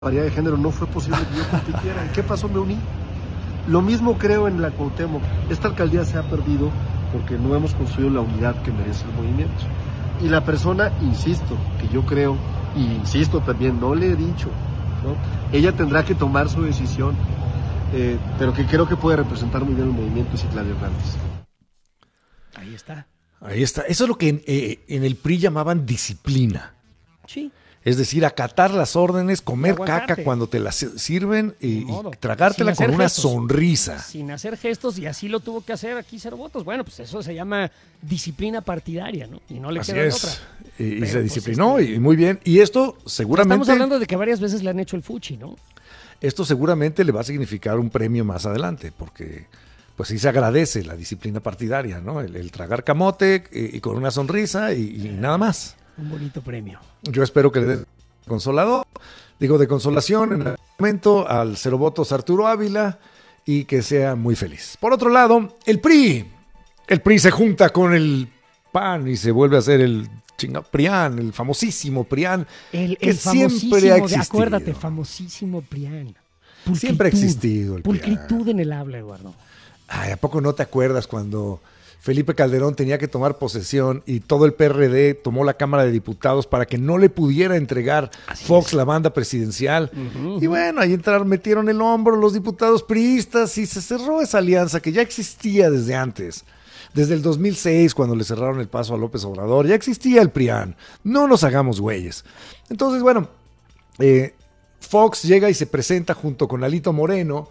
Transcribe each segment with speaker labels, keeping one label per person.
Speaker 1: paridad de género no fue posible que yo compitiera. ¿Y qué pasó? Me uní. Lo mismo creo en la Cuauhtémoc. Esta alcaldía se ha perdido porque no hemos construido la unidad que merece el movimiento. Y la persona, insisto, que yo creo, y insisto también, no le he dicho, ¿no? Ella tendrá que tomar su decisión, pero que creo que puede representar muy bien el movimiento, es Citlali Hernández.
Speaker 2: Ahí está.
Speaker 3: Ahí está. Eso es lo que en el PRI llamaban disciplina.
Speaker 2: Sí.
Speaker 3: Es decir, acatar las órdenes, comer
Speaker 2: Aguantarte.
Speaker 3: caca cuando te las sirven y
Speaker 2: modo.
Speaker 3: tragártela
Speaker 2: Sin
Speaker 3: con
Speaker 2: hacer
Speaker 3: una
Speaker 2: gestos.
Speaker 3: sonrisa.
Speaker 2: Sin hacer gestos, y así lo tuvo que hacer aquí 0 votos. Bueno, pues eso se llama disciplina partidaria, ¿no? Y no le
Speaker 3: Así
Speaker 2: queda de
Speaker 3: es.
Speaker 2: otra.
Speaker 3: Y
Speaker 2: Pero,
Speaker 3: se
Speaker 2: pues,
Speaker 3: disciplinó y muy bien. Y esto seguramente,
Speaker 2: Estamos hablando de que varias veces le han hecho el fuchi, ¿no?
Speaker 3: esto seguramente le va a significar un premio más adelante, porque pues sí se agradece la disciplina partidaria, ¿no? El tragar camote y con una sonrisa y nada más.
Speaker 2: Un bonito premio.
Speaker 3: Yo espero que le dé consolador, de consolación en el momento al 0 votos Arturo Ávila y que sea muy feliz. Por otro lado, el PRI se junta con el PAN y se vuelve a hacer el PRIAN, el famosísimo PRIAN,
Speaker 2: El
Speaker 3: que
Speaker 2: famosísimo,
Speaker 3: siempre ha existido.
Speaker 2: acuérdate, famosísimo PRIAN.
Speaker 3: Siempre ha existido el
Speaker 2: Pulcritud
Speaker 3: PRIAN.
Speaker 2: en el habla, Eduardo.
Speaker 3: Ay, ¿a poco no te acuerdas cuando Felipe Calderón tenía que tomar posesión y todo el PRD tomó la Cámara de Diputados para que no le pudiera entregar
Speaker 2: Así
Speaker 3: Fox
Speaker 2: es.
Speaker 3: la banda presidencial? Y bueno, ahí metieron el hombro los diputados priistas y se cerró esa alianza que ya existía desde antes. Desde el 2006, cuando le cerraron el paso a López Obrador, ya existía el PRIAN. No nos hagamos güeyes. Entonces, bueno, Fox llega y se presenta junto con Alito Moreno,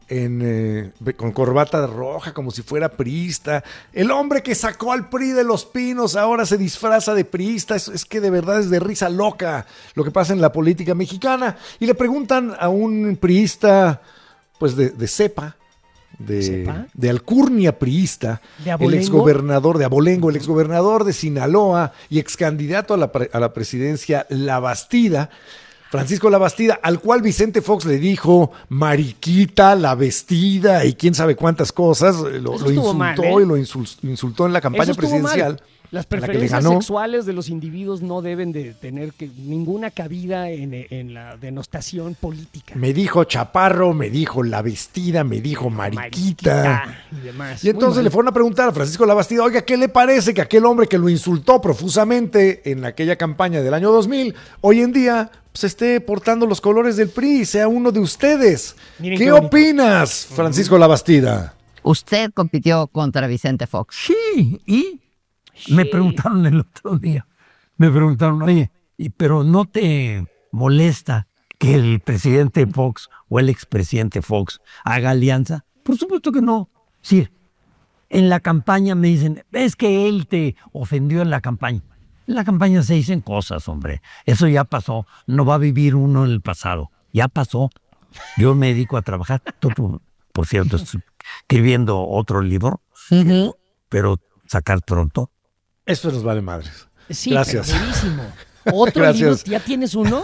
Speaker 3: con corbata roja, como si fuera priista. El hombre que sacó al PRI de los pinos ahora se disfraza de priista. Es que de verdad es de risa loca lo que pasa en la política mexicana. Y le preguntan a un priista, pues de cepa,
Speaker 2: ¿Cepa?
Speaker 3: de alcurnia priista,
Speaker 2: ¿De
Speaker 3: el
Speaker 2: abolengo?
Speaker 3: exgobernador de Abolengo, el exgobernador de Sinaloa y excandidato a la presidencia, Labastida, Francisco Labastida, al cual Vicente Fox le dijo mariquita, la vestida y quién sabe cuántas cosas, lo
Speaker 2: Eso
Speaker 3: insultó
Speaker 2: estuvo mal, ¿eh?
Speaker 3: y lo insultó en la campaña
Speaker 2: Eso estuvo
Speaker 3: presidencial.
Speaker 2: mal. Las
Speaker 3: en la que le
Speaker 2: preferencias
Speaker 3: ganó.
Speaker 2: sexuales de los individuos no deben de tener ninguna cabida en la denostación política.
Speaker 3: Me dijo chaparro, me dijo la vestida, me dijo mariquita.
Speaker 2: Y demás.
Speaker 3: Y entonces
Speaker 2: Muy
Speaker 3: le
Speaker 2: mal.
Speaker 3: fueron a preguntar a Francisco Labastida, oiga, ¿qué le parece que aquel hombre que lo insultó profusamente en aquella campaña del año 2000, hoy en día se esté portando los colores del PRI, sea uno de ustedes?
Speaker 2: Miren
Speaker 3: ¿Qué
Speaker 2: qué bonito.
Speaker 3: opinas, Francisco Labastida?
Speaker 4: Usted compitió contra Vicente Fox.
Speaker 5: Sí, y
Speaker 2: Sí.
Speaker 5: me preguntaron el otro día, oye, pero ¿no te molesta que el presidente Fox o el expresidente Fox haga alianza? Por supuesto que no. Sí, en la campaña me dicen, es que él te ofendió en la campaña. En la campaña se dicen cosas, hombre. Eso ya pasó. No va a vivir uno en el pasado. Ya pasó. Yo me dedico a trabajar. Tú, por cierto, estoy escribiendo otro libro, pero sacar pronto.
Speaker 3: Eso nos vale madres.
Speaker 2: Sí,
Speaker 3: Gracias.
Speaker 2: pero buenísimo. ¿Otro
Speaker 3: Gracias.
Speaker 2: libro? ¿Ya tienes uno?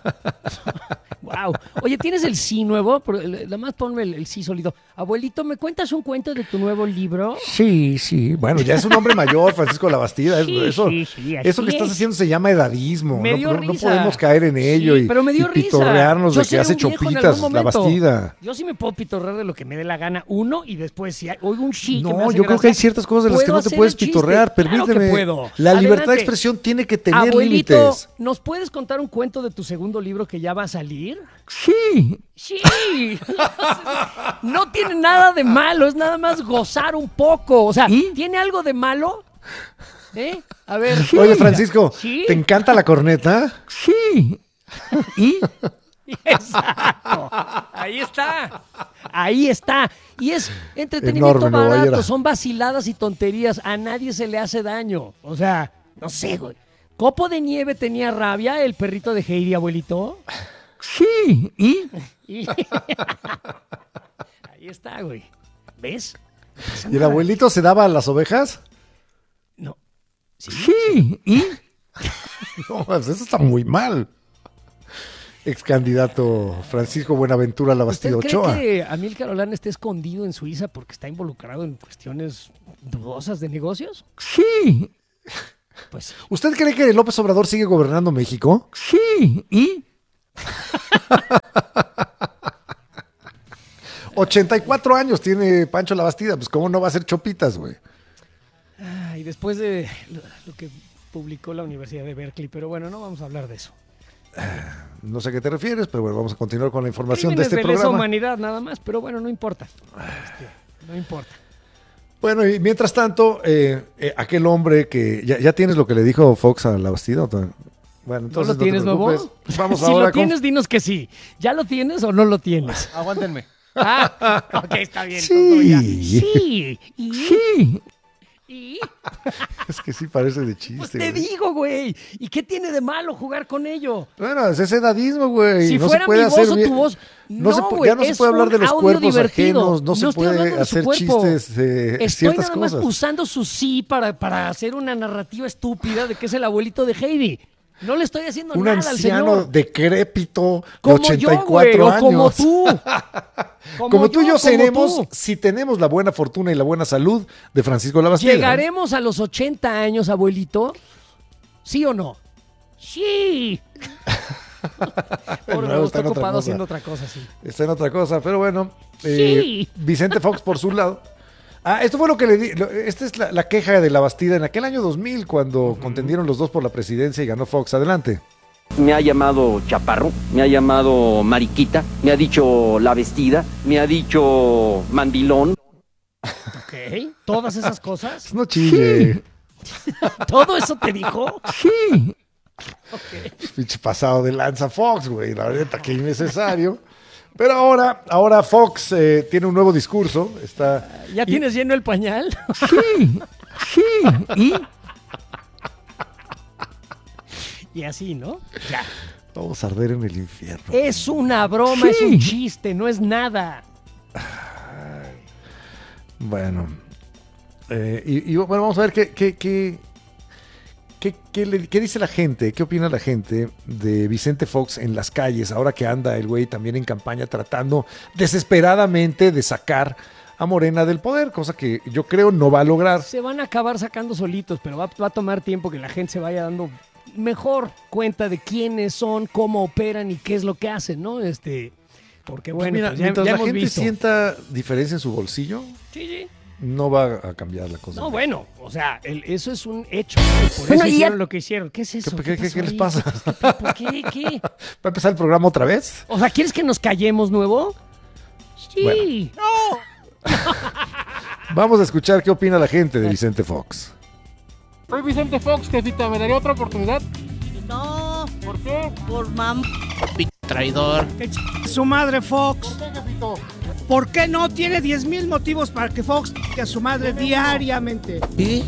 Speaker 2: Wow. Oye, ¿tienes el sí nuevo? Nada más ponme el sí solito. Abuelito, ¿me cuentas un cuento de tu nuevo libro?
Speaker 3: Sí, bueno, ya es un hombre mayor, Francisco Labastida.
Speaker 2: Sí,
Speaker 3: Eso
Speaker 2: sí, así
Speaker 3: eso que estás
Speaker 2: es.
Speaker 3: haciendo se llama edadismo.
Speaker 2: Me dio
Speaker 3: No
Speaker 2: risa.
Speaker 3: podemos caer en ello
Speaker 2: Sí, pero me dio
Speaker 3: y
Speaker 2: risa.
Speaker 3: pitorrearnos
Speaker 2: Yo
Speaker 3: de que
Speaker 2: seré
Speaker 3: hace
Speaker 2: un viejo en
Speaker 3: chopitas
Speaker 2: algún momento.
Speaker 3: Labastida.
Speaker 2: Yo sí me puedo pitorrear de lo que me dé la gana, uno, y después si oigo un sí que me
Speaker 3: No,
Speaker 2: hace
Speaker 3: yo creo que hay
Speaker 2: gracia,
Speaker 3: ciertas cosas de las que
Speaker 2: puedo
Speaker 3: no te
Speaker 2: hacer
Speaker 3: puedes
Speaker 2: el chiste.
Speaker 3: pitorrear.
Speaker 2: Claro que
Speaker 3: Permíteme.
Speaker 2: puedo.
Speaker 3: La libertad de
Speaker 2: Adelante.
Speaker 3: expresión tiene que tener
Speaker 2: Abuelito,
Speaker 3: límites.
Speaker 2: ¿nos puedes contar un cuento de tu segundo libro que ya va a salir?
Speaker 5: Sí,
Speaker 2: Sí. No tiene nada de malo, es nada más gozar un poco. O sea,
Speaker 5: ¿Y?
Speaker 2: ¿tiene algo de malo? ¿Eh? A ver.
Speaker 3: Oye, Francisco,
Speaker 2: ¿Sí?
Speaker 3: ¿te encanta la corneta?
Speaker 5: sí. Y
Speaker 2: Exacto. Ahí está. Ahí está. Y es entretenimiento
Speaker 3: Enorme, Nueva
Speaker 2: barato,
Speaker 3: York.
Speaker 2: son vaciladas y tonterías. A nadie se le hace daño. O sea, no sé, güey. ¿Copo de Nieve tenía rabia, el perrito de Heidi, abuelito?
Speaker 5: sí, y
Speaker 2: Y- Ahí está, güey. ¿Ves? No pasa
Speaker 3: ¿Y el
Speaker 2: nada.
Speaker 3: abuelito se daba a las ovejas?
Speaker 2: No. Sí.
Speaker 5: sí, y
Speaker 3: No, pues eso está muy mal. Ex candidato Francisco Buenaventura
Speaker 2: ¿Usted
Speaker 3: Labastida
Speaker 2: cree
Speaker 3: Ochoa.
Speaker 2: que Amílcar Olán esté escondido en Suiza porque está involucrado en cuestiones dudosas de negocios?
Speaker 5: sí,
Speaker 2: Pues
Speaker 3: ¿Usted cree que López Obrador sigue gobernando México?
Speaker 5: sí, y
Speaker 3: ...84 años tiene Pancho Labastida, pues cómo no va a ser chopitas, güey.
Speaker 2: Y después de lo que publicó la Universidad de Berkeley, pero bueno, no vamos a hablar de eso.
Speaker 3: No sé a qué te refieres, pero bueno, vamos a continuar con la información
Speaker 2: Crímenes
Speaker 3: de este
Speaker 2: de lesa
Speaker 3: programa.
Speaker 2: humanidad nada más, pero bueno, no importa. No importa.
Speaker 3: Bueno, y mientras tanto, aquel hombre que... ¿Ya tienes lo que le dijo Fox a Labastida? Bueno, entonces
Speaker 2: ¿No lo tienes,
Speaker 3: te
Speaker 2: nuevo?
Speaker 3: preocupes. Vamos
Speaker 2: Si
Speaker 3: ahora
Speaker 2: lo tienes, dinos que sí. ¿Ya lo tienes o no lo tienes?
Speaker 1: Aguántenme.
Speaker 2: Ok, está bien.
Speaker 3: Sí.
Speaker 2: Sí. ¿Y?
Speaker 3: Es que sí parece de
Speaker 2: Pues
Speaker 3: chiste,
Speaker 2: te
Speaker 3: güey.
Speaker 2: digo, güey. ¿Y qué tiene de malo jugar con ello?
Speaker 3: Bueno, es ese edadismo, güey.
Speaker 2: Si
Speaker 3: no
Speaker 2: fuera
Speaker 3: se puede
Speaker 2: mi voz
Speaker 3: hacer
Speaker 2: o
Speaker 3: bien.
Speaker 2: tu voz,
Speaker 3: No se
Speaker 2: no,
Speaker 3: pu-
Speaker 2: güey,
Speaker 3: ya no se
Speaker 2: es
Speaker 3: puede hablar de
Speaker 2: un
Speaker 3: los
Speaker 2: audio
Speaker 3: cuerpos
Speaker 2: divertido.
Speaker 3: ajenos, no se
Speaker 2: estoy hablando
Speaker 3: puede
Speaker 2: de su
Speaker 3: hacer
Speaker 2: cuerpo.
Speaker 3: chistes de
Speaker 2: Estoy
Speaker 3: ciertas
Speaker 2: nada más
Speaker 3: cosas.
Speaker 2: usando su sí para hacer una narrativa estúpida de que es el abuelito de Heidi. No le estoy haciendo
Speaker 3: Un
Speaker 2: nada al
Speaker 3: anciano
Speaker 2: señor.
Speaker 3: decrépito de
Speaker 2: Como
Speaker 3: 84
Speaker 2: yo, güey, o
Speaker 3: años.
Speaker 2: como tú.
Speaker 3: Como tú y yo
Speaker 2: como
Speaker 3: seremos,
Speaker 2: tú.
Speaker 3: si tenemos la buena fortuna y la buena salud de Francisco Labastida.
Speaker 2: ¿Llegaremos a los 80 años, abuelito? ¿Sí o no? ¡Sí! Pobre,
Speaker 3: nuevo
Speaker 2: no,
Speaker 3: está
Speaker 2: está
Speaker 3: en otra
Speaker 2: ocupado
Speaker 3: cosa.
Speaker 2: haciendo otra cosa, sí.
Speaker 3: Está en otra cosa, pero bueno.
Speaker 2: Sí.
Speaker 3: Vicente Fox por su lado. Esto fue lo que le di. Esta es la queja de Labastida en aquel año 2000, cuando contendieron los dos por la presidencia y ganó Fox. Adelante.
Speaker 6: Me ha llamado chaparro, me ha llamado mariquita, me ha dicho la vestida, me ha dicho mandilón.
Speaker 2: Ok, todas esas cosas.
Speaker 3: No chille.
Speaker 2: ¿Todo eso te dijo?
Speaker 5: Sí.
Speaker 3: Pinche pasado de lanza Fox, güey. La verdad, que innecesario. Pero ahora Fox tiene un nuevo discurso.
Speaker 2: ¿Ya tienes lleno el pañal?
Speaker 5: Sí. ¿Y?
Speaker 2: Y así, ¿no? Ya.
Speaker 3: Vamos a arder en el infierno.
Speaker 2: Es una broma, es un chiste, no es nada.
Speaker 3: Bueno. Y bueno, vamos a ver qué dice la gente, qué opina la gente de Vicente Fox en las calles, ahora que anda el güey también en campaña tratando desesperadamente de sacar a Morena del poder, cosa que yo creo no va a lograr.
Speaker 2: Se van a acabar sacando solitos, pero va a tomar tiempo que la gente se vaya dando mejor cuenta de quiénes son, cómo operan y qué es lo que hacen, ¿no? Porque bueno,
Speaker 3: Mira,
Speaker 2: pues ya
Speaker 3: mientras la
Speaker 2: hemos
Speaker 3: gente
Speaker 2: visto.
Speaker 3: sienta diferencia en su bolsillo,
Speaker 2: Sí.
Speaker 3: no va a cambiar la cosa.
Speaker 2: No, bueno, o sea, eso es un hecho. ¿No? Por
Speaker 4: Bueno,
Speaker 2: eso
Speaker 4: y
Speaker 2: hicieron
Speaker 4: ya-
Speaker 2: lo que hicieron. ¿Qué es eso?
Speaker 3: ¿Qué
Speaker 2: pasó
Speaker 3: les
Speaker 2: ahí?
Speaker 3: pasa?
Speaker 2: ¿Por qué? ¿Qué?
Speaker 3: ¿Va a empezar el programa otra vez?
Speaker 2: O sea, ¿quieres que nos callemos, nuevo? Sí.
Speaker 3: Bueno. Vamos a escuchar qué opina la gente de Vicente Fox.
Speaker 7: Soy Vicente Fox, jefita, ¿me daría otra oportunidad?
Speaker 8: No,
Speaker 7: ¿Por qué?
Speaker 8: por mam...
Speaker 9: Traidor.
Speaker 8: Su madre Fox.
Speaker 7: ¿Por qué, jefito?
Speaker 8: ¿Por qué no tiene 10,000 motivos para que Fox que a su madre diariamente?
Speaker 9: ¿Y?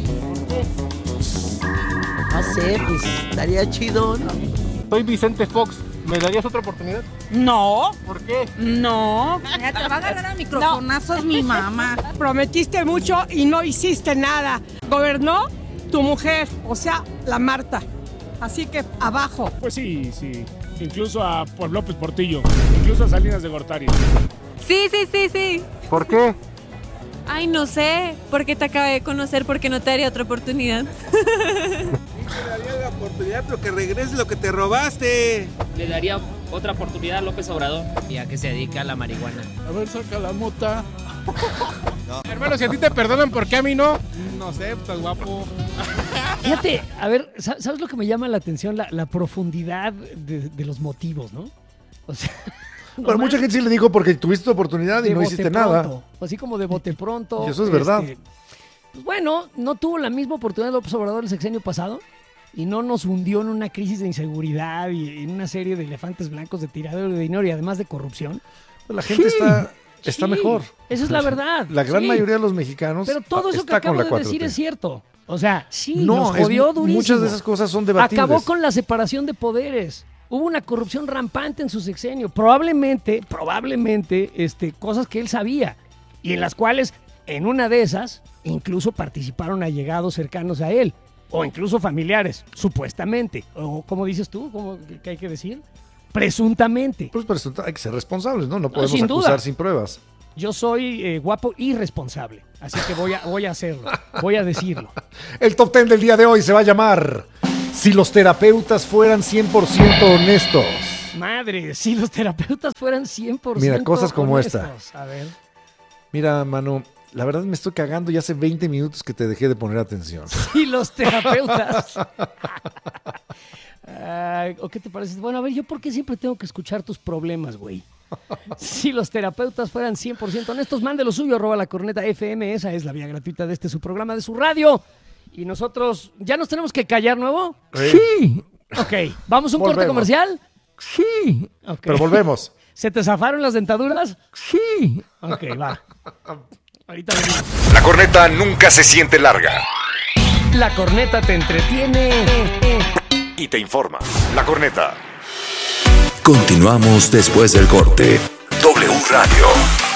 Speaker 9: No sé, pues estaría chido, ¿no?
Speaker 7: Soy Vicente Fox, ¿me darías otra oportunidad?
Speaker 10: No,
Speaker 7: ¿Por qué?
Speaker 10: no.
Speaker 8: Te va a agarrar a microfonazos mi mamá.
Speaker 10: Prometiste mucho y no hiciste nada. Gobernó tu mujer, o sea, la Marta. Así que abajo.
Speaker 11: Pues sí. Incluso a López Portillo, incluso a Salinas de Gortari.
Speaker 12: Sí.
Speaker 7: ¿Por qué?
Speaker 12: Ay, no sé, porque te acabé de conocer, porque no te daría otra oportunidad.
Speaker 13: Te daría la oportunidad, pero que regrese lo que te robaste.
Speaker 14: Le daría otra oportunidad a López Obrador.
Speaker 9: ¿Y a qué se dedica a la marihuana?
Speaker 11: A ver, saca la mota.
Speaker 7: No. Hermano, si a ti te perdonan, ¿por qué a mí no? No sé, estás guapo.
Speaker 2: Fíjate, a ver, ¿sabes lo que me llama la atención? La profundidad de los motivos, ¿no? O sea,
Speaker 3: Bueno, mucha gente sí le dijo porque tuviste tu oportunidad y
Speaker 2: de
Speaker 3: no
Speaker 2: bote
Speaker 3: hiciste nada.
Speaker 2: pronto, así como de bote pronto.
Speaker 3: Y eso es verdad.
Speaker 2: Pues bueno, no tuvo la misma oportunidad López Obrador el sexenio pasado y no nos hundió en una crisis de inseguridad y en una serie de elefantes blancos de tiradero de dinero y además de corrupción.
Speaker 3: Pues la gente está
Speaker 2: Sí,
Speaker 3: mejor.
Speaker 2: Esa es la verdad.
Speaker 3: La gran
Speaker 2: sí.
Speaker 3: mayoría de los mexicanos
Speaker 2: Pero todo eso que
Speaker 3: está con
Speaker 2: acabo
Speaker 3: la
Speaker 2: de
Speaker 3: 4T.
Speaker 2: decir es cierto. O sea, sí,
Speaker 3: No,
Speaker 2: nos jodió durísimo.
Speaker 3: muchas de esas cosas son debatibles.
Speaker 2: Acabó con la separación de poderes. Hubo una corrupción rampante en su sexenio. Probablemente, cosas que él sabía. Y en las cuales, en una de esas, incluso participaron allegados cercanos a él. O incluso familiares, supuestamente. O, ¿cómo dices tú? ¿Qué hay que decir? Presuntamente.
Speaker 3: Pues hay que ser responsables, ¿no? No podemos
Speaker 2: sin duda.
Speaker 3: acusar sin pruebas.
Speaker 2: Yo soy guapo y responsable. Así que voy a hacerlo. Voy a decirlo.
Speaker 3: El top 10 del día de hoy se va a llamar Si los terapeutas fueran 100% honestos.
Speaker 2: Madre, si los terapeutas fueran 100%.
Speaker 3: Mira, cosas como
Speaker 2: honestos.
Speaker 3: esta.
Speaker 2: A ver.
Speaker 3: Mira, mano, la verdad me estoy cagando y hace 20 minutos que te dejé de poner atención.
Speaker 2: Y los terapeutas. ¿O qué te parece? Bueno, a ver, ¿yo por qué siempre tengo que escuchar tus problemas, güey? Si los terapeutas fueran 100% honestos, mande lo suyo, @lacorneta.fm. Esa es la vía gratuita de su programa, de su radio. Y nosotros, ¿ya nos tenemos que callar nuevo?
Speaker 5: Sí.
Speaker 2: Ok, ¿vamos a un corte comercial?
Speaker 5: Sí.
Speaker 2: Okay.
Speaker 3: Pero volvemos.
Speaker 2: ¿Se te zafaron las dentaduras?
Speaker 5: Sí.
Speaker 2: Ok, va. Ahorita venimos.
Speaker 15: La corneta nunca se siente larga.
Speaker 2: La corneta te entretiene
Speaker 15: Y te informa. La corneta. Continuamos después del corte. W Radio.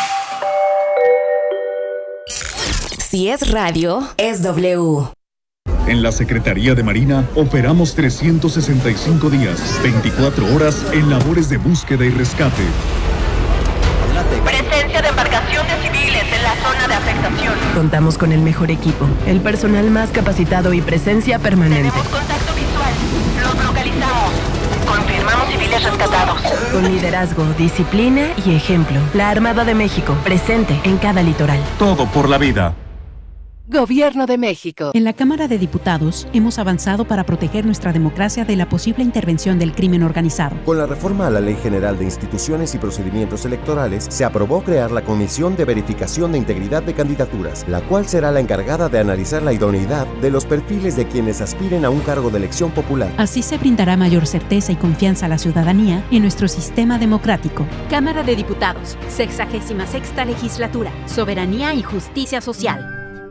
Speaker 16: Si es radio, es W.
Speaker 17: En la Secretaría de Marina operamos 365 días, 24 horas en labores de búsqueda y rescate.
Speaker 18: Presencia de embarcaciones civiles en la zona de afectación.
Speaker 19: Contamos con el mejor equipo, el personal más capacitado y presencia permanente.
Speaker 18: Tenemos contacto visual. Los localizamos. Confirmamos civiles rescatados.
Speaker 19: Con liderazgo, disciplina y ejemplo. La Armada de México, presente en cada litoral.
Speaker 17: Todo por la vida.
Speaker 16: Gobierno de México.
Speaker 20: En la Cámara de Diputados hemos avanzado para proteger nuestra democracia de la posible intervención del crimen organizado.
Speaker 21: Con la reforma a la Ley General de Instituciones y Procedimientos Electorales, se aprobó crear la Comisión de Verificación de Integridad de Candidaturas, la cual será la encargada de analizar la idoneidad de los perfiles de quienes aspiren a un cargo de elección popular.
Speaker 20: Así se brindará mayor certeza y confianza a la ciudadanía en nuestro sistema democrático.
Speaker 22: Cámara de Diputados, 66ª Legislatura, Soberanía y Justicia Social.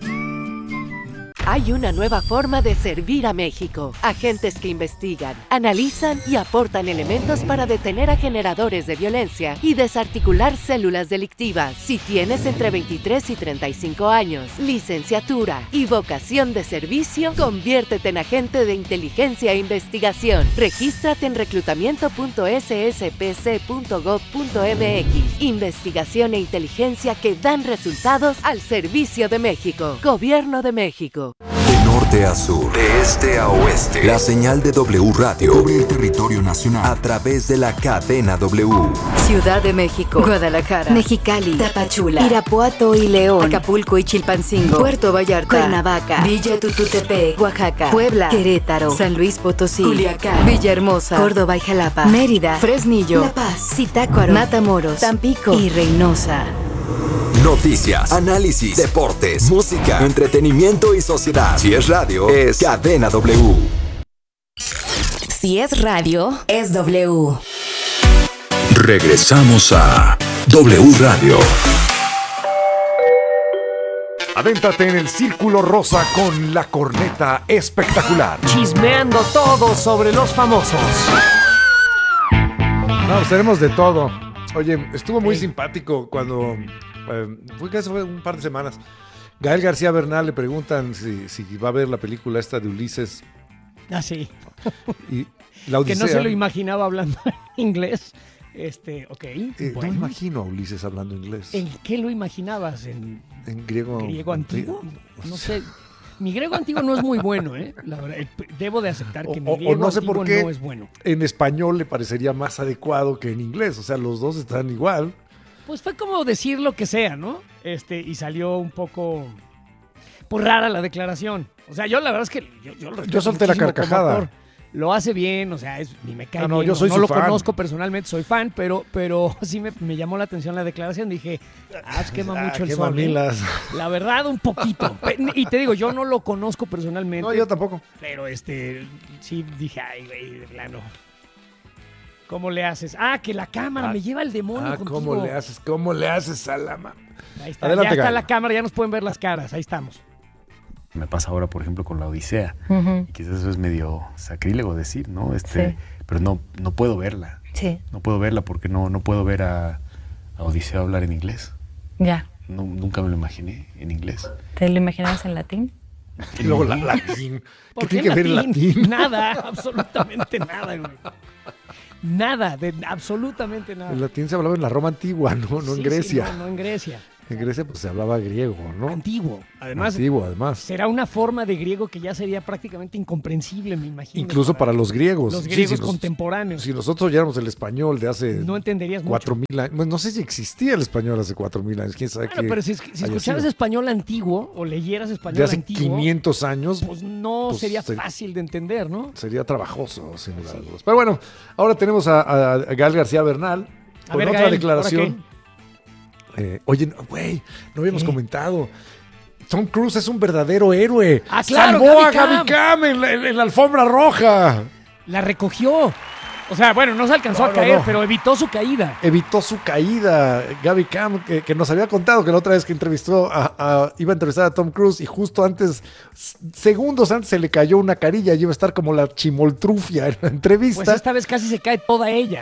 Speaker 16: Hay una nueva forma de servir a México. Agentes que investigan, analizan y aportan elementos para detener a generadores de violencia y desarticular células delictivas. Si tienes entre 23 y 35 años, licenciatura y vocación de servicio, conviértete en agente de inteligencia e investigación. Regístrate en reclutamiento.sspc.gov.mx. Investigación e inteligencia que dan resultados al servicio de México. Gobierno de México.
Speaker 15: De norte a sur, de este a oeste, la señal de W Radio cubre el territorio nacional a través de la cadena W.
Speaker 16: Ciudad de México, Guadalajara, Mexicali, Tapachula, Irapuato y León, Acapulco y Chilpancingo, Puerto Vallarta, Cuernavaca, Villa Tututepec, Oaxaca, Puebla, Querétaro, San Luis Potosí, Culiacán, Villahermosa, Córdoba y Jalapa, Mérida, Fresnillo, La Paz, Zitácuaro, Matamoros, Tampico y Reynosa.
Speaker 15: Noticias, análisis, deportes, música, entretenimiento y sociedad. Si es radio, es Cadena W.
Speaker 16: Si es radio, es W.
Speaker 15: Regresamos a W Radio.
Speaker 3: Adéntrate en el círculo rosa con la corneta espectacular.
Speaker 2: Chismeando todo sobre los famosos.
Speaker 3: Vamos, tenemos de todo. Oye, estuvo muy simpático cuando... fue un par de semanas. Gael García Bernal le preguntan si va a ver la película esta de Ulises.
Speaker 2: Ah, sí.
Speaker 3: Y la Odisea.
Speaker 2: Que no se lo imaginaba hablando inglés. Ok.
Speaker 3: No imagino a Ulises hablando inglés.
Speaker 2: ¿En qué lo imaginabas? ¿En
Speaker 3: griego
Speaker 2: antiguo? No sé. Mi griego antiguo no es muy bueno, ¿eh? La verdad, debo de aceptar que mi griego
Speaker 3: no sé
Speaker 2: antiguo
Speaker 3: por qué
Speaker 2: no es bueno.
Speaker 3: En español le parecería más adecuado que en inglés. O sea, los dos están igual.
Speaker 2: Pues fue como decir lo que sea, ¿no? Y salió un poco pues rara la declaración. O sea, yo la verdad es que
Speaker 3: yo solté la carcajada.
Speaker 2: Lo hace bien, o sea, ni me cae
Speaker 3: no,
Speaker 2: bien.
Speaker 3: Yo soy
Speaker 2: no
Speaker 3: su
Speaker 2: lo
Speaker 3: fan.
Speaker 2: Conozco personalmente, soy fan, pero sí me llamó la atención la declaración. Dije, quema mucho el sol. La verdad, un poquito. Y te digo, yo no lo conozco personalmente.
Speaker 3: No, yo tampoco.
Speaker 2: Pero sí dije, ay, güey, de plano. ¿Cómo le haces? Que la cámara me lleva el demonio contigo.
Speaker 3: ¿Cómo le haces a la mano?
Speaker 2: Ahí está, adelante, ya está la cámara, ya nos pueden ver las caras, ahí estamos.
Speaker 23: Me pasa ahora, por ejemplo, con la Odisea. Y quizás eso es medio sacrílego decir, ¿no?
Speaker 12: Sí.
Speaker 23: Pero no puedo verla.
Speaker 12: Sí.
Speaker 23: No puedo verla porque no puedo ver a Odisea hablar en inglés.
Speaker 12: Ya.
Speaker 23: Nunca me lo imaginé en inglés.
Speaker 12: ¿Te lo imaginabas en latín?
Speaker 3: Y luego latín.
Speaker 2: ¿Qué tiene que ver latín? Nada, absolutamente nada, güey. Nada, absolutamente nada.
Speaker 3: El latín se hablaba en la Roma antigua, no en Grecia.
Speaker 2: Sí, no en Grecia.
Speaker 3: En Grecia pues se hablaba griego, ¿no?
Speaker 2: Antiguo. Además, será una forma de griego que ya sería prácticamente incomprensible, me imagino.
Speaker 3: Incluso para los griegos.
Speaker 2: Los griegos contemporáneos.
Speaker 3: Si nosotros oyéramos el español de hace...
Speaker 2: No entenderías
Speaker 3: 4,000 años. Bueno, no sé si existía el español hace 4,000 años. ¿Quién sabe qué?
Speaker 2: Pero si escucharas español antiguo o leyeras español
Speaker 3: de hace
Speaker 2: antiguo...
Speaker 3: 500 años...
Speaker 2: Pues no sería fácil de entender, ¿no?
Speaker 3: Sería trabajoso, sin lugar a dudas. Pero bueno, ahora tenemos a Gael García Bernal con otra
Speaker 2: Gael,
Speaker 3: declaración. Oye, güey, no habíamos comentado. Tom Cruise es un verdadero héroe.
Speaker 2: ¡Ah, claro!
Speaker 3: ¡Salvó a Gaby Cam en la alfombra roja!
Speaker 2: La recogió. O sea, bueno, no se alcanzó a caer, pero evitó su caída.
Speaker 3: Evitó su caída. Gaby Cam, que nos había contado que la otra vez que entrevistó iba a entrevistar a Tom Cruise y justo antes, segundos antes, se le cayó una carilla y iba a estar como la chimoltrufia en la entrevista.
Speaker 2: Pues esta vez casi se cae toda ella.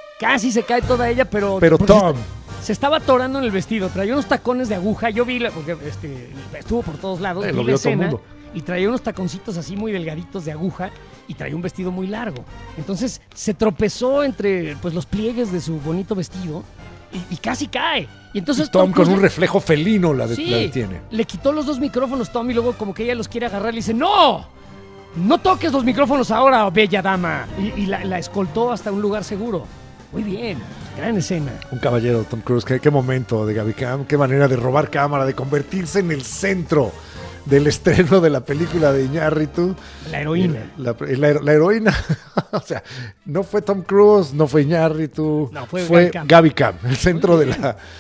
Speaker 2: Pero
Speaker 3: pues Tom...
Speaker 2: Se estaba atorando en el vestido, traía unos tacones de aguja, yo vi, porque estuvo por todos lados, vi la escena, y traía unos taconcitos así muy delgaditos de aguja, y traía un vestido muy largo. Entonces se tropezó entre pues los pliegues de su bonito vestido, y casi cae. Y entonces
Speaker 3: Tom con un reflejo felino la detiene.
Speaker 2: Le quitó los 2 micrófonos Tom, y luego como que ella los quiere agarrar, le dice, ¡no! ¡No toques los micrófonos ahora, bella dama! Y la escoltó hasta un lugar seguro. Muy bien, gran escena.
Speaker 3: Un caballero, Tom Cruise. Qué momento de Gaby Cam, qué manera de robar cámara, de convertirse en el centro del estreno de la película de Iñárritu.
Speaker 2: La heroína.
Speaker 3: La heroína. O sea, no fue Tom Cruise, no fue Iñárritu,
Speaker 2: no, fue
Speaker 3: Gaby Cam, el centro de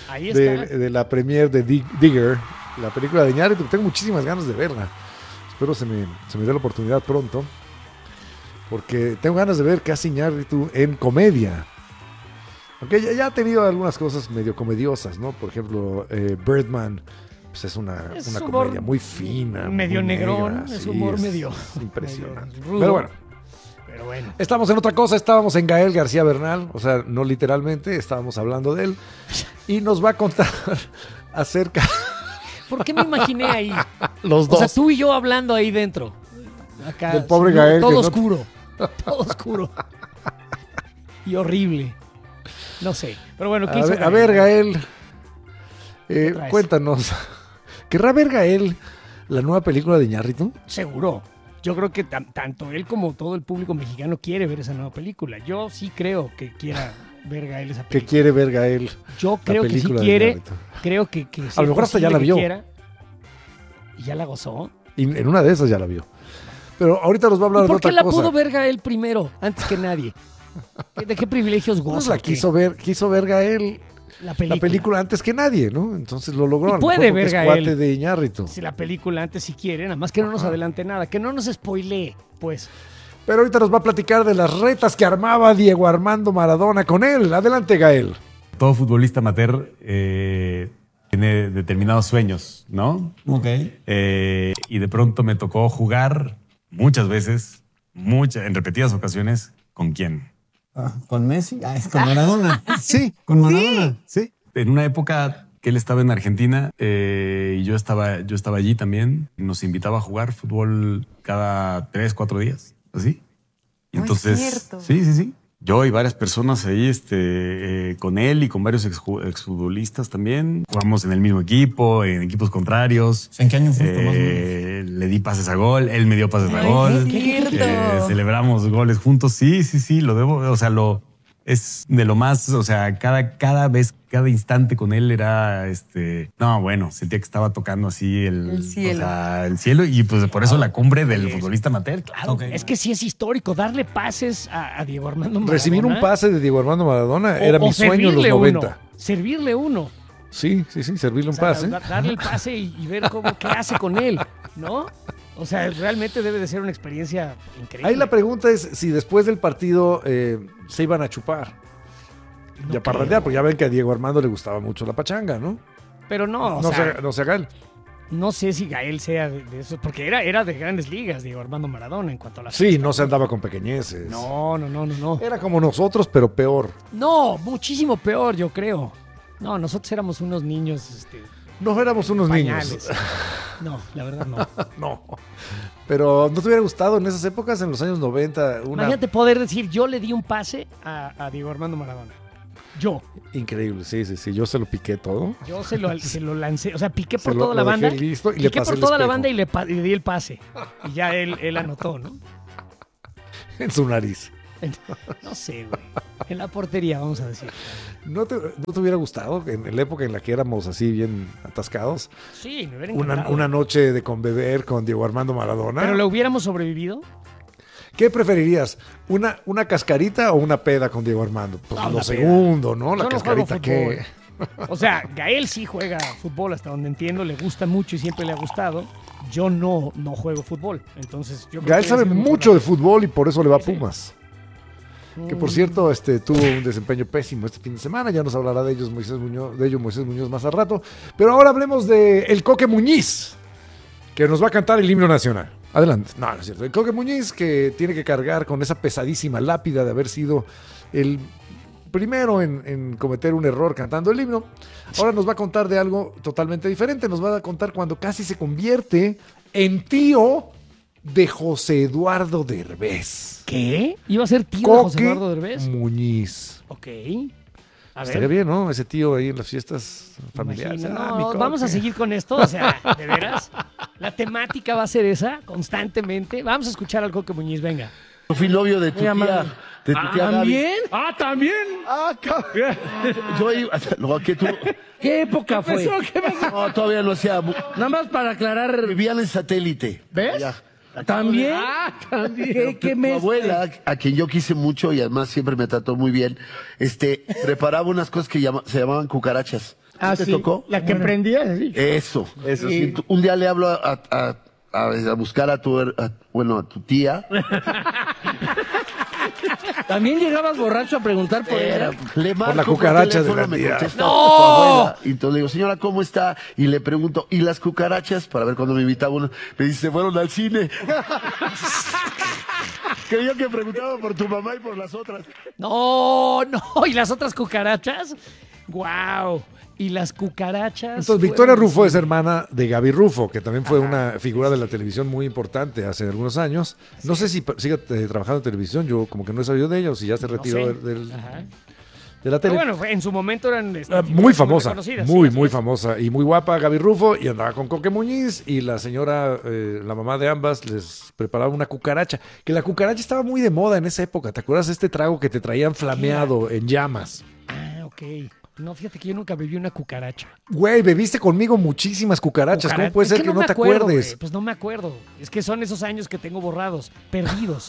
Speaker 3: la premiere de Digger, la película de Iñárritu. Tengo muchísimas ganas de verla. Espero se me dé la oportunidad pronto, porque tengo ganas de ver qué hace Iñárritu en comedia. Aunque ya ha tenido algunas cosas medio comediosas, ¿no? Por ejemplo, Birdman, pues es una comedia muy fina.
Speaker 2: Medio
Speaker 3: muy
Speaker 2: negrón,
Speaker 3: negra,
Speaker 2: es humor medio...
Speaker 3: Impresionante.
Speaker 2: Medio rudo,
Speaker 3: pero bueno. Estamos en otra cosa, estábamos en Gael García Bernal, o sea, no literalmente, estábamos hablando de él. Y nos va a contar acerca...
Speaker 2: ¿Por qué me imaginé ahí?
Speaker 3: Los dos.
Speaker 2: O sea, tú y yo hablando ahí dentro. Acá,
Speaker 3: del pobre Gael.
Speaker 2: Todo oscuro. Todo oscuro. Y horrible. No sé, pero bueno, ¿qué hizo Gael?
Speaker 3: A ver, Gael, cuéntanos. ¿Querrá ver Gael la nueva película de Iñárritu?
Speaker 2: Seguro. Yo creo que tanto él como todo el público mexicano quiere ver esa nueva película. Yo sí creo que quiera ver Gael esa película.
Speaker 3: Que quiere ver Gael.
Speaker 2: Yo creo que sí quiere. Creo que sí.
Speaker 3: A lo mejor hasta ya la vio.
Speaker 2: ¿Y ya la gozó?
Speaker 3: Y en una de esas ya la vio. Pero ahorita nos va a hablar de otra cosa.
Speaker 2: ¿Por qué la pudo ver Gael primero, antes que nadie? ¿De qué privilegios goza?
Speaker 3: Pues la quiso ver Gael la película antes que nadie, ¿no? Entonces lo logró.
Speaker 2: Y puede ver Gael.
Speaker 3: Cuate de Iñárritu.
Speaker 2: Si la película antes si quiere, nada más que no nos adelante nada, que no nos spoilee, pues.
Speaker 3: Pero ahorita nos va a platicar de las retas que armaba Diego Armando Maradona con él. Adelante, Gael.
Speaker 23: Todo futbolista amateur tiene determinados sueños, ¿no?
Speaker 5: Ok.
Speaker 23: Y de pronto me tocó jugar muchas veces, en repetidas ocasiones, ¿con quién?
Speaker 5: ¿Con Messi? Es con Maradona. Sí, con Maradona.
Speaker 23: Sí. En una época que él estaba en Argentina y yo estaba allí también, nos invitaba a jugar fútbol cada 3-4 días, así. Y entonces, sí. Yo y varias personas ahí con él y con varios exfutbolistas también. Jugamos en el mismo equipo, en equipos contrarios.
Speaker 5: ¿En qué año fuiste más o menos?
Speaker 23: Le di pases a gol, él me dio pases a gol. Celebramos goles juntos. Sí, lo debo. O sea, es de lo más, o sea, cada vez, cada instante con él era, no, bueno, sentía que estaba tocando así el cielo. O sea, el cielo, y pues por eso la cumbre del futbolista amateur, claro.
Speaker 2: Okay. Es que sí es histórico, darle pases a Diego Armando Maradona.
Speaker 3: Recibir un pase de Diego Armando Maradona era mi sueño en los 90.
Speaker 2: Servirle uno.
Speaker 3: Sí, servirle un pase.
Speaker 2: Darle el pase y ver qué hace con él, ¿no? O sea, realmente debe de ser una experiencia increíble.
Speaker 3: Ahí la pregunta es si después del partido se iban a chupar.
Speaker 2: No
Speaker 3: ya parrandear, porque ya ven que a Diego Armando le gustaba mucho la pachanga, ¿no?
Speaker 2: Pero no,
Speaker 3: no sea Gael.
Speaker 2: No sé si Gael sea de eso, porque era de grandes ligas, Diego Armando Maradona, en cuanto a la
Speaker 3: fiesta. Sí, no se andaba con pequeñeces.
Speaker 2: No.
Speaker 3: Era como nosotros, pero peor.
Speaker 2: No, muchísimo peor, yo creo. No, nosotros éramos unos niños.
Speaker 3: No éramos unos
Speaker 2: pañales.
Speaker 3: niños.
Speaker 2: No, la verdad no.
Speaker 3: No. Pero ¿no te hubiera gustado en esas épocas, en los años 90?
Speaker 2: Imagínate poder decir, yo le di un pase a Diego Armando Maradona. Yo.
Speaker 3: Increíble, sí. Yo se lo piqué todo.
Speaker 2: Yo se lo lancé, o sea, piqué por
Speaker 3: Se
Speaker 2: toda la banda.
Speaker 3: Listo y
Speaker 2: piqué
Speaker 3: le pasé
Speaker 2: por
Speaker 3: el
Speaker 2: toda la
Speaker 3: espejo.
Speaker 2: banda y le di el pase. Y ya él anotó, ¿no?
Speaker 3: En su nariz.
Speaker 2: No sé, güey. En la portería, vamos a decir.
Speaker 3: ¿No te hubiera gustado en la época en la que éramos así bien atascados?
Speaker 2: Sí, me hubiera encantado.
Speaker 3: Una noche de conbeber con Diego Armando Maradona.
Speaker 2: ¿Pero lo hubiéramos sobrevivido?
Speaker 3: ¿Qué preferirías? ¿Una cascarita o una peda con Diego Armando? Pues lo segundo, ¿no? La cascarita que...
Speaker 2: O sea, Gael sí juega fútbol, hasta donde entiendo, le gusta mucho y siempre le ha gustado. Yo no juego fútbol, entonces yo creo
Speaker 3: Gael
Speaker 2: que
Speaker 3: sabe
Speaker 2: es
Speaker 3: mucho de fútbol y por eso le va a
Speaker 2: Sí.
Speaker 3: Pumas. Que por cierto, tuvo un desempeño pésimo este fin de semana. Ya nos hablará de ello Moisés Muñoz más al rato. Pero ahora hablemos de el Coque Muñiz, que nos va a cantar el himno nacional. Adelante. No es cierto. El Coque Muñiz, que tiene que cargar con esa pesadísima lápida de haber sido el primero en cometer un error cantando el himno. Ahora nos va a contar de algo totalmente diferente. Nos va a contar cuando casi se convierte en tío de José Eduardo Derbez.
Speaker 2: ¿Qué? ¿Iba a ser tío de José Eduardo Derbez?
Speaker 3: Muñiz.
Speaker 2: Ok. A
Speaker 3: Estaría
Speaker 2: ver.
Speaker 3: bien, ¿no? Ese tío ahí en las fiestas familiares.
Speaker 2: Imagina,
Speaker 3: Mi
Speaker 2: no,
Speaker 3: Coque.
Speaker 2: vamos a seguir con esto, o sea, de veras. La temática va a ser esa, constantemente. Vamos a escuchar al Coque Muñiz, venga.
Speaker 1: Yo fui novio de tu tía. De tu tía
Speaker 8: ¿También?
Speaker 1: Gaby. ¿También? Yo iba. Luego que tú.
Speaker 8: ¿Qué época fue?
Speaker 1: ¿Qué pasó? No, todavía no hacía.
Speaker 8: Nada más para aclarar.
Speaker 1: Vivían en satélite.
Speaker 8: ¿Ves?
Speaker 1: Ya.
Speaker 8: ¿También? ¿Qué
Speaker 1: Tu
Speaker 8: mes?
Speaker 1: abuela, a quien yo quise mucho y además siempre me trató muy bien, preparaba unas cosas que se llamaban cucarachas. ¿Te
Speaker 8: sí.
Speaker 1: tocó?
Speaker 8: La que prendía, sí.
Speaker 1: Eso.
Speaker 8: Sí.
Speaker 1: Sí. Un día le hablo a buscar a tu tía.
Speaker 8: ¿También llegabas borracho a preguntar por ella?
Speaker 1: Le marco
Speaker 3: la cucaracha de
Speaker 1: teléfono,
Speaker 3: la
Speaker 1: me
Speaker 3: tía.
Speaker 1: contesta
Speaker 2: ¡No!
Speaker 1: tu abuela. Y entonces le digo, señora, ¿cómo está? Y le pregunto, ¿y las cucarachas? Para ver cuando me invitaba uno. Me dice, se fueron al cine. Creía que preguntaba por tu mamá y por las otras.
Speaker 2: No, ¿y las otras cucarachas? ¡Guau! Y las cucarachas.
Speaker 3: Entonces, Victoria Rufo es hermana de Gaby Rufo, que también fue una figura de la televisión muy importante hace algunos años. No sé si sigue trabajando en televisión, yo como que no he sabido de ella, o si ya se retiró de la tele.
Speaker 2: Pero bueno, en su momento eran
Speaker 3: Muy famosa,
Speaker 2: reconocidas,
Speaker 3: muy
Speaker 2: sí,
Speaker 3: famosa y muy guapa Gaby Rufo, y andaba con Coque Muñiz, y la señora, la mamá de ambas, les preparaba una cucaracha, que la cucaracha estaba muy de moda en esa época. ¿Te acuerdas de este trago que te traían flameado en llamas?
Speaker 2: Ah, ok. No, fíjate que yo nunca bebí una cucaracha.
Speaker 3: Güey, bebiste conmigo muchísimas cucarachas. ¿Cómo puede ser que no
Speaker 2: me
Speaker 3: te
Speaker 2: acuerdo,
Speaker 3: acuerdes?
Speaker 2: güey. Pues no me acuerdo. Es que son esos años que tengo borrados, perdidos.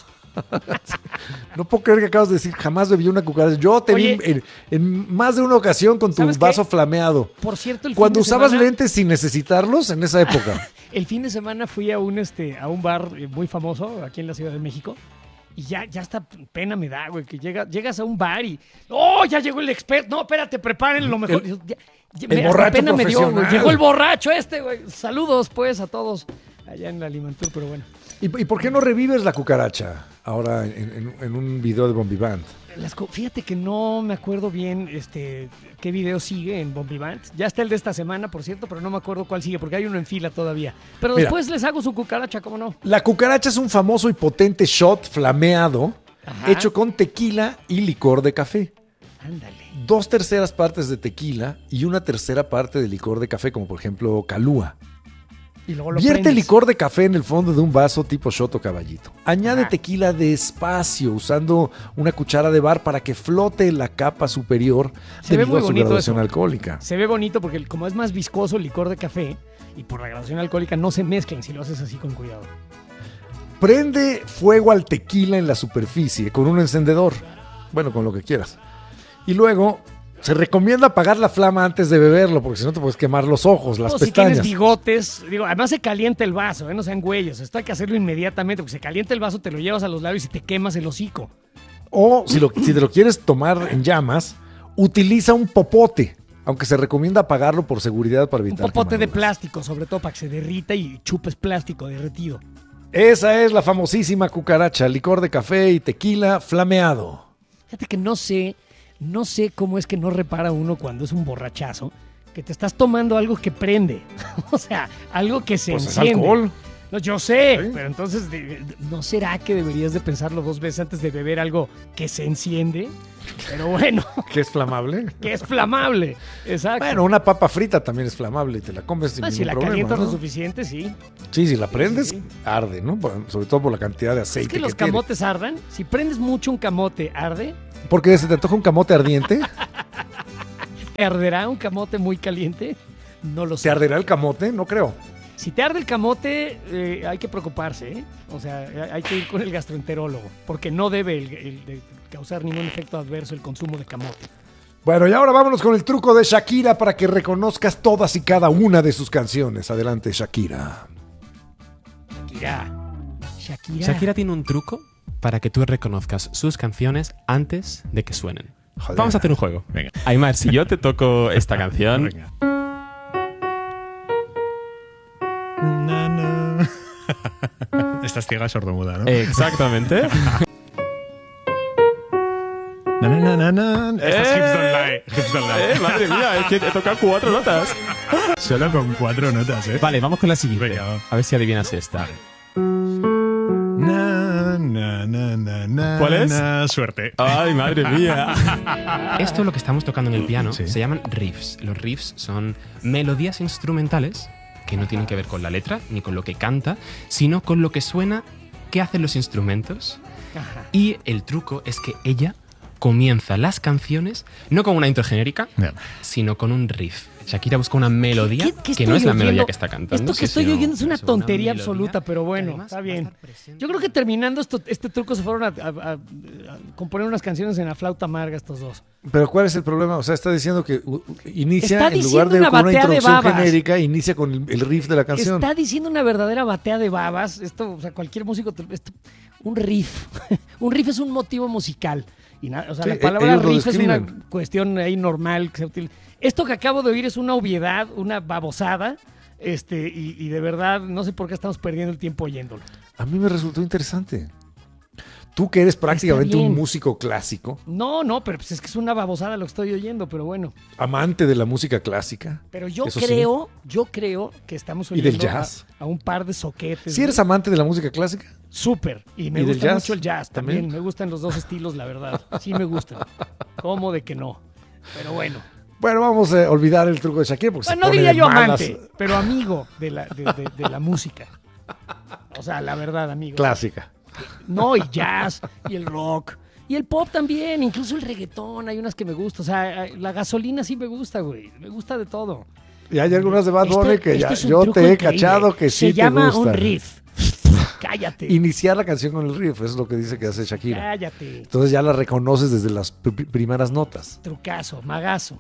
Speaker 3: No puedo creer que acabas de decir, jamás bebí una cucaracha. Yo te vi en más de una ocasión con tu vaso flameado.
Speaker 2: Por cierto,
Speaker 3: cuando
Speaker 2: fin de
Speaker 3: usabas
Speaker 2: semana,
Speaker 3: lentes sin necesitarlos en esa época.
Speaker 2: El fin de semana fui a un bar muy famoso aquí en la Ciudad de México. Y ya hasta pena me da, güey, que llegas a un bar y... ¡Oh, ya llegó el experto! No, espérate, preparen lo mejor.
Speaker 3: El borracho
Speaker 2: pena me dio, güey.
Speaker 3: profesional.
Speaker 2: Llegó el borracho güey. Saludos, pues, a todos allá en la Limantur, pero bueno.
Speaker 3: ¿Y por qué no revives la cucaracha ahora en un video de Bombivant?
Speaker 2: Fíjate que no me acuerdo bien qué video sigue en Bombivant. Ya está el de esta semana, por cierto, pero no me acuerdo cuál sigue, porque hay uno en fila todavía. Pero
Speaker 3: Mira,
Speaker 2: después les hago su cucaracha, ¿cómo no?
Speaker 3: La cucaracha es un famoso y potente shot flameado hecho con tequila y licor de café.
Speaker 2: Ándale.
Speaker 3: 2/3 partes de tequila y 1/3 parte de licor de café, como por ejemplo Calúa.
Speaker 2: Y luego lo
Speaker 3: Vierte
Speaker 2: prendes.
Speaker 3: licor de café en el fondo de un vaso tipo shot o caballito. Añade tequila despacio usando una cuchara de bar para que flote la capa superior
Speaker 2: Se ve
Speaker 3: debido
Speaker 2: muy
Speaker 3: a su
Speaker 2: bonito
Speaker 3: graduación
Speaker 2: eso.
Speaker 3: alcohólica.
Speaker 2: Se ve bonito porque como es más viscoso el licor de café y por la graduación alcohólica no se mezclan si lo haces así con cuidado.
Speaker 3: Prende fuego al tequila en la superficie con un encendedor. Bueno, con lo que quieras. Y luego se recomienda apagar la flama antes de beberlo, porque si no te puedes quemar los ojos, las
Speaker 2: O si
Speaker 3: pestañas.
Speaker 2: tienes bigotes, además se calienta el vaso, no sean güeyes. Esto hay que hacerlo inmediatamente, porque se calienta el vaso, te lo llevas a los labios y te quemas el hocico.
Speaker 3: O si te lo quieres tomar en llamas, utiliza un popote, aunque se recomienda apagarlo por seguridad para
Speaker 2: Un
Speaker 3: evitar
Speaker 2: popote de
Speaker 3: quemaduras.
Speaker 2: plástico, sobre todo para que se derrita y chupes plástico derretido.
Speaker 3: Esa es la famosísima cucaracha, licor de café y tequila flameado.
Speaker 2: Fíjate que no sé cómo es que no repara uno cuando es un borrachazo, que te estás tomando algo que prende. O sea, algo que se
Speaker 3: Pues es
Speaker 2: enciende.
Speaker 3: alcohol.
Speaker 2: No, yo sé, ¿sí? Pero entonces, ¿no será que deberías de pensarlo 2 veces antes de beber algo que se enciende? Pero bueno.
Speaker 3: ¿Que es flamable?
Speaker 2: Que es flamable, exacto.
Speaker 3: Bueno, una papa frita también es flamable y te la comes sin ningún
Speaker 2: si la
Speaker 3: problema,
Speaker 2: calientas
Speaker 3: ¿no?
Speaker 2: lo suficiente, sí.
Speaker 3: Sí, si la prendes, arde, ¿no? Sobre todo por la cantidad de aceite
Speaker 2: ¿Es que los
Speaker 3: tiene.
Speaker 2: camotes ardan? Si prendes mucho un camote, ¿arde?
Speaker 3: ¿Porque se te antoja un camote ardiente?
Speaker 2: ¿Te arderá un camote muy caliente? No lo sé.
Speaker 3: ¿Te arderá el camote? No creo.
Speaker 2: Si te arde el camote, hay que preocuparse, ¿eh? O sea, hay que ir con el gastroenterólogo, porque no debe de causar ningún efecto adverso el consumo de camote.
Speaker 3: Bueno, y ahora vámonos con el truco de Shakira para que reconozcas todas y cada una de sus canciones. Adelante, Shakira.
Speaker 4: Shakira tiene un truco para que tú reconozcas sus canciones antes de que suenen.
Speaker 3: Joder.
Speaker 4: Vamos a hacer un juego. Venga. Aymar, si yo te toco esta canción...
Speaker 11: Venga. Estás ciega sordomuda, ¿no?
Speaker 4: Exactamente.
Speaker 11: Estas Hips Don't Lie. Hips Don't Lie.
Speaker 4: Madre mía, es que he tocado 4 notas.
Speaker 11: Solo con 4 notas, ¿eh?
Speaker 4: Vale, vamos con la siguiente.
Speaker 11: Venga.
Speaker 4: A ver si adivinas esta.
Speaker 11: ¿Cuál es?
Speaker 7: Suerte.
Speaker 4: Ay, madre mía. Esto lo que estamos tocando en el piano se llaman riffs. Los riffs son melodías instrumentales que no tienen que ver con la letra ni con lo que canta, sino con lo que suena, qué hacen los instrumentos.
Speaker 2: Ajá.
Speaker 4: Y el truco es que ella comienza las canciones no con una intro genérica, sino con un riff. Shakira busca una melodía que no es la melodía que está cantando.
Speaker 2: Esto que estoy oyendo es una tontería absoluta, pero bueno, está bien. Yo creo que terminando este truco se fueron a componer unas canciones en la flauta amarga estos dos.
Speaker 3: Pero ¿cuál es el problema? O sea, está diciendo que inicia,
Speaker 2: Está
Speaker 3: en lugar de
Speaker 2: diciendo
Speaker 3: con
Speaker 2: una
Speaker 3: una
Speaker 2: batea de
Speaker 3: introducción
Speaker 2: babas.
Speaker 3: genérica, inicia con el riff de la canción.
Speaker 2: Está diciendo una verdadera batea de babas. Esto, o sea, cualquier músico, un riff. Un riff es un motivo musical. Y o sea,
Speaker 3: Sí,
Speaker 2: la palabra
Speaker 3: ellos lo
Speaker 2: riff es una
Speaker 3: describen.
Speaker 2: cuestión ahí normal que se utiliza. Esto que acabo de oír es una obviedad, una babosada, y de verdad no sé por qué estamos perdiendo el tiempo oyéndolo.
Speaker 3: A mí me resultó interesante. Tú que eres prácticamente
Speaker 2: bien.
Speaker 3: un músico clásico,
Speaker 2: No, pero pues es que es una babosada lo que estoy oyendo, pero bueno.
Speaker 3: amante de la música clásica.
Speaker 2: Pero yo
Speaker 3: eso
Speaker 2: creo que estamos
Speaker 3: ¿Y
Speaker 2: oyendo
Speaker 3: del jazz?
Speaker 2: a un par de soquetes.
Speaker 3: ¿Sí eres amante de la música clásica?
Speaker 2: Súper. Y me
Speaker 3: ¿Y del
Speaker 2: gusta
Speaker 3: jazz?
Speaker 2: mucho el jazz también.
Speaker 3: ¿También?
Speaker 2: Me gustan los dos estilos, la verdad. Sí me gustan. ¿Cómo de que no? Pero bueno.
Speaker 3: Bueno, vamos a olvidar el truco de Shakira porque
Speaker 2: Bueno,
Speaker 3: se
Speaker 2: no
Speaker 3: pone
Speaker 2: diría
Speaker 3: de
Speaker 2: yo
Speaker 3: malas.
Speaker 2: amante, pero amigo de la música. O sea, la verdad, amigo.
Speaker 3: Clásica.
Speaker 2: No, y jazz, y el rock, y el pop también, incluso el reggaetón, hay unas que me gustan. O sea, la gasolina sí me gusta, güey. Me gusta de todo.
Speaker 3: Y hay algunas de Bad Bunny que ya
Speaker 2: es un
Speaker 3: yo
Speaker 2: truco
Speaker 3: te he
Speaker 2: increíble.
Speaker 3: cachado que sí
Speaker 2: Se
Speaker 3: te
Speaker 2: llama
Speaker 3: gusta.
Speaker 2: un riff. Cállate.
Speaker 3: Iniciar la canción con el riff, eso es lo que dice que hace Shakira.
Speaker 2: Cállate.
Speaker 3: Entonces ya la reconoces desde las primeras notas.
Speaker 2: Trucazo, magazo.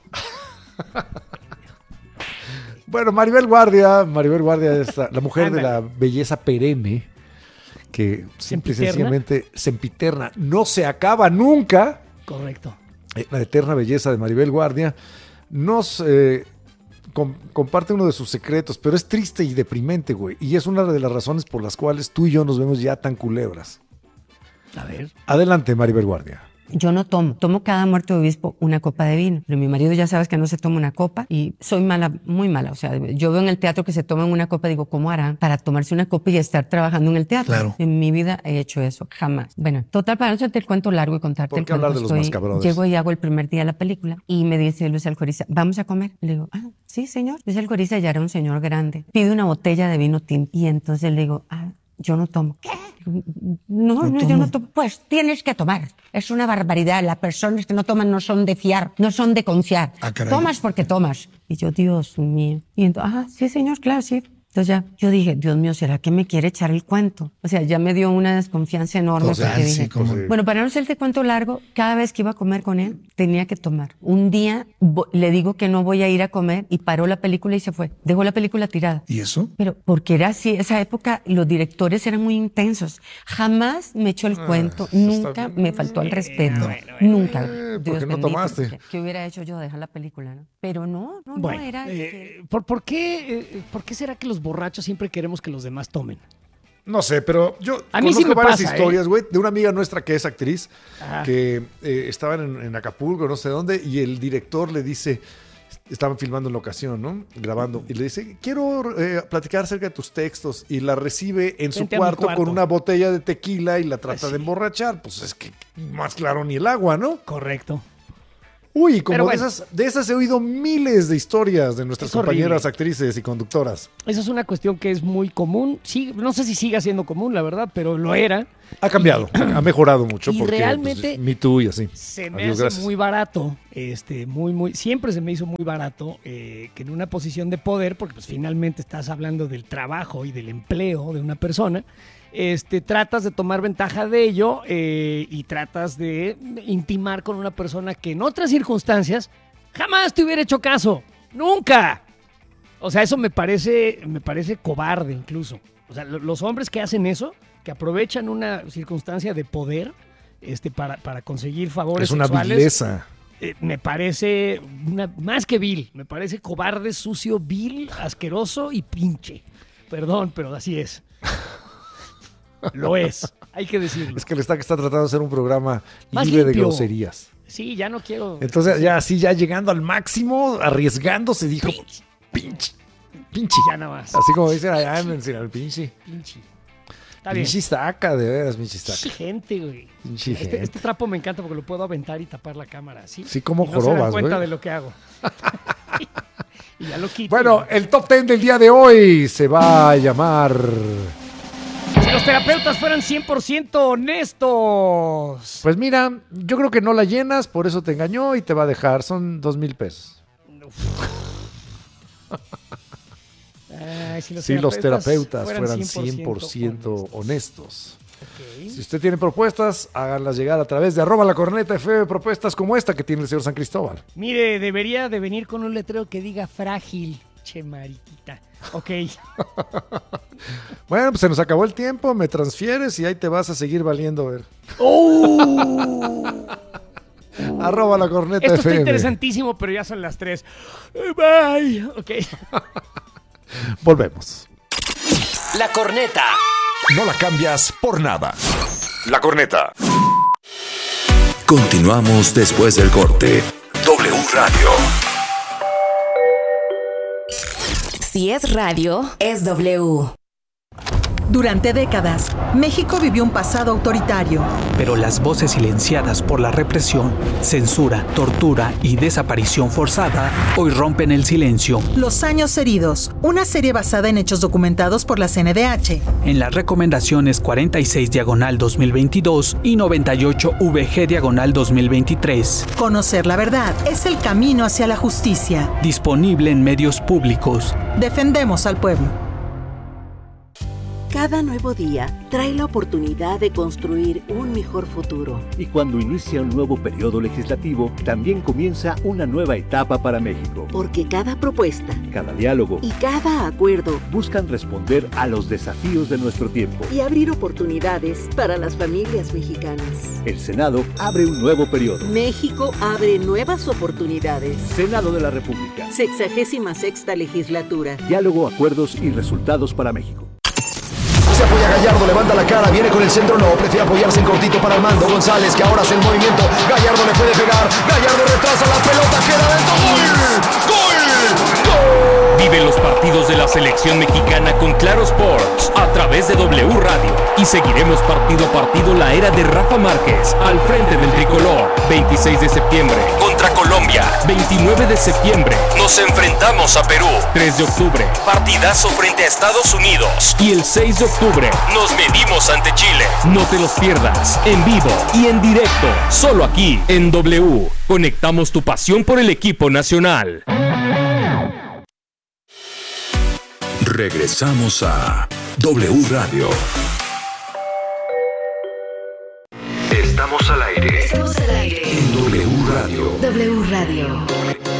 Speaker 3: Bueno, Maribel Guardia es la mujer de la belleza perenne, que simple y
Speaker 2: ¿Sempiterna?
Speaker 3: sencillamente sempiterna, no se acaba nunca.
Speaker 2: Correcto.
Speaker 3: La eterna belleza de Maribel Guardia nos comparte uno de sus secretos, pero es triste y deprimente, güey. Y es una de las razones por las cuales tú y yo nos vemos ya tan culebras.
Speaker 2: A ver.
Speaker 3: Adelante, Maribel Guardia.
Speaker 6: Yo no tomo cada muerto de obispo una copa de vino, pero mi marido ya sabes que no se toma una copa y soy mala, muy mala, o sea, yo veo en el teatro que se toman una copa y digo, ¿cómo harán para tomarse una copa y estar trabajando en el teatro?
Speaker 3: Claro.
Speaker 6: En mi vida he hecho eso, jamás. Bueno, total, para no hacerte el cuento largo y contarte
Speaker 3: ¿Por
Speaker 6: el
Speaker 3: qué hablar
Speaker 6: cuento,
Speaker 3: de los Mascabrothers?
Speaker 6: llego y hago el primer día de la película y me dice Luis Alcoriza, ¿vamos a comer? Le digo, sí, señor. Luis Alcoriza ya era un señor grande, pide una botella de vino tinto y entonces le digo, yo no tomo. ¿Qué? No, yo no tomo. Pues tienes que tomar. Es una barbaridad. Las personas que no toman no son de fiar, no son de confiar. Tomas porque tomas. Y yo, Dios mío. Y entonces, sí, señor, claro, sí. Entonces ya, yo dije, Dios mío, ¿será que me quiere echar el cuento? O sea, ya me dio una desconfianza enorme. Porque dije, bueno, para no hacerte cuento largo, cada vez que iba a comer con él, tenía que tomar. Un día le digo que no voy a ir a comer y paró la película y se fue. Dejó la película tirada.
Speaker 10: ¿Y eso?
Speaker 6: Pero porque era así, esa época los directores eran muy intensos. Jamás me echó el cuento, nunca me faltó al respeto. Nunca.
Speaker 3: ¿Por qué no tomaste?
Speaker 6: ¿Qué hubiera hecho yo? Dejar la película, ¿no? Pero no
Speaker 2: Bueno,
Speaker 6: era...
Speaker 2: ¿por qué será que los borrachos siempre queremos que los demás tomen?
Speaker 3: No sé, pero yo
Speaker 2: a mí sí me
Speaker 3: varias
Speaker 2: pasa,
Speaker 3: historias, güey, de una amiga nuestra que es actriz,
Speaker 2: Ajá.
Speaker 3: que estaban en Acapulco, no sé dónde, y el director le dice, estaban filmando en la ocasión, ¿no? Grabando. Y le dice, quiero platicar acerca de tus textos. Y la recibe en su cuarto con una botella de tequila y la trata de emborrachar. Pues es que más claro ni el agua, ¿no?
Speaker 2: Correcto.
Speaker 3: Uy, como bueno, de esas he oído miles de historias de nuestras compañeras actrices y conductoras.
Speaker 2: Esa es una cuestión que es muy común. Sí, no sé si siga siendo común, la verdad, pero lo era.
Speaker 3: Ha cambiado, ha mejorado mucho.
Speaker 2: Y
Speaker 3: porque,
Speaker 2: realmente
Speaker 3: pues, Me Too y así.
Speaker 2: Se me hace muy barato, siempre se me hizo muy barato que en una posición de poder, porque pues finalmente estás hablando del trabajo y del empleo de una persona, tratas de tomar ventaja de ello y tratas de intimar con una persona que en otras circunstancias jamás te hubiera hecho caso. ¡Nunca! O sea, eso me parece cobarde incluso. O sea, los hombres que hacen eso, que aprovechan una circunstancia de poder para conseguir favores sexuales.
Speaker 3: Es una vileza.
Speaker 2: Me parece más que vil. Me parece cobarde, sucio, vil, asqueroso y pinche. Perdón, pero así es. Lo es, hay que decirlo.
Speaker 3: Es que está tratando de hacer un programa libre de groserías.
Speaker 2: Sí, ya no quiero.
Speaker 3: Entonces, ya llegando al máximo, arriesgándose, dijo: pinche.
Speaker 2: Ya nada más.
Speaker 3: Así como dicen allá en el pinche.
Speaker 2: Está bien.
Speaker 3: Pinche estaca, de veras, pinche estaca.
Speaker 2: Pinche gente, güey. Este trapo me encanta porque lo puedo aventar y tapar la cámara. Sí,
Speaker 3: como
Speaker 2: y no
Speaker 3: jorobas,
Speaker 2: se dan cuenta
Speaker 3: güey.
Speaker 2: de lo que hago. Y ya lo quito.
Speaker 3: Bueno, el top 10 del día de hoy se va a llamar...
Speaker 2: Si los terapeutas fueran 100% honestos.
Speaker 3: Pues mira, yo creo que no la llenas, por eso te engañó y te va a dejar. Son 2,000 pesos.
Speaker 2: Ay,
Speaker 3: si los terapeutas fueran 100% honestos. Okay. Si usted tiene propuestas, háganlas llegar a través de @lacornetafm, propuestas como esta que tiene el señor San Cristóbal.
Speaker 2: Mire, debería de venir con un letrero que diga frágil, che mariquita. Ok.
Speaker 3: Bueno, pues se nos acabó el tiempo, me transfieres y ahí te vas a seguir valiendo ver. @lacornetafm.
Speaker 2: Esto está interesantísimo, pero ya son las 3. Bye. Ok.
Speaker 3: Volvemos.
Speaker 15: La corneta. No la cambias por nada. La corneta. Continuamos después del corte. W Radio.
Speaker 22: Si es radio, es W.
Speaker 10: Durante décadas, México vivió un pasado autoritario.
Speaker 13: Pero las voces silenciadas por la represión, censura, tortura y desaparición forzada hoy rompen el silencio.
Speaker 10: Los años heridos, una serie basada en hechos documentados por la CNDH.
Speaker 13: En las recomendaciones 46/2022 y 98VG/2023.
Speaker 10: Conocer la verdad es el camino hacia la justicia.
Speaker 13: Disponible en medios públicos.
Speaker 10: Defendemos al pueblo.
Speaker 14: Cada nuevo día trae la oportunidad de construir un mejor futuro.
Speaker 24: Y cuando inicia un nuevo periodo legislativo, también comienza una nueva etapa para México.
Speaker 14: Porque cada propuesta,
Speaker 24: cada diálogo
Speaker 14: y cada acuerdo
Speaker 24: buscan responder a los desafíos de nuestro tiempo
Speaker 14: y abrir oportunidades para las familias mexicanas.
Speaker 24: El Senado abre un nuevo periodo.
Speaker 14: México abre nuevas oportunidades.
Speaker 24: Senado de la República.
Speaker 14: 66ª legislatura.
Speaker 24: Diálogo, acuerdos y resultados para México.
Speaker 25: Se apoya Gallardo, levanta la cara, viene con el centro, no, prefiere apoyarse en cortito para Armando González, que ahora hace el movimiento, Gallardo le puede pegar, Gallardo retrasa la pelota, queda dentro, ¡gol!
Speaker 26: Vive los partidos de la selección mexicana con Claro Sports a través de W Radio y seguiremos partido a partido la era de Rafa Márquez al frente del tricolor. 26 de septiembre contra Colombia, 29 de septiembre nos enfrentamos a Perú, 3 de octubre partidazo frente a Estados Unidos y el 6 de octubre nos medimos ante Chile. No te los pierdas, en vivo y en directo, solo aquí en W. Conectamos tu pasión por el equipo nacional.
Speaker 15: Regresamos a W Radio. Estamos al aire.
Speaker 22: Estamos al aire.
Speaker 15: En W Radio.
Speaker 22: W Radio.